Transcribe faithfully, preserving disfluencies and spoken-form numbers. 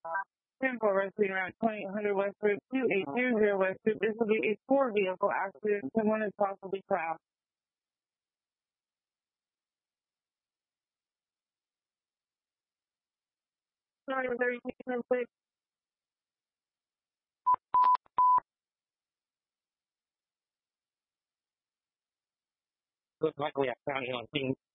ten four resting around twenty-eight hundred Westbrook, two eight zero zero Westbrook. This will be a four vehicle accident. Someone is possibly trapped. Sorry, thirty-two, six. Looks likely I found you on scene.